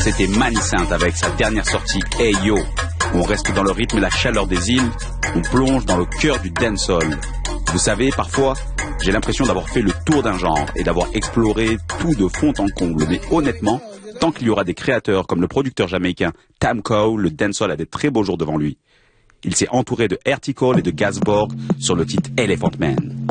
C'était Mani Saint avec sa dernière sortie Hey Yo. On reste dans le rythme et la chaleur des îles, on plonge dans le cœur du dancehall. Vous savez, parfois, j'ai l'impression d'avoir fait le tour d'un genre et d'avoir exploré tout de fond en comble. Mais honnêtement, tant qu'il y aura des créateurs comme le producteur jamaïcain Tam Cole, le dancehall a des très beaux jours devant lui. Il s'est entouré de Ertikol et de Gazborg sur le titre Elephant Man.